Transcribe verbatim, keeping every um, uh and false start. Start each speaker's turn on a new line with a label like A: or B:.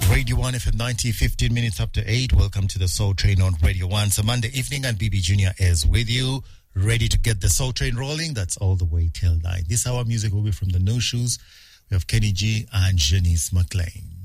A: Radio one F M ninety, fifteen minutes up to eight. Welcome to the Soul Train on Radio one. It's a Monday evening and B B Junior is with you, ready to get the Soul Train rolling. That's all the way till nine. This hour music will be from the No Shoes. We have Kenny G and Janice McLean.